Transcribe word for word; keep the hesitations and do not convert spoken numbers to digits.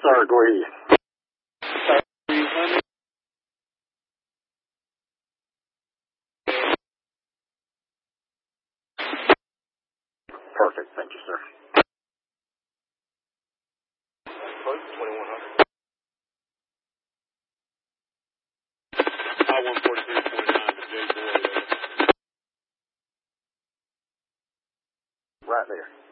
sir. Go ahead. Perfect. Thank you, sir. twenty-one hundred. I one forty-three point nine to J four. Right there.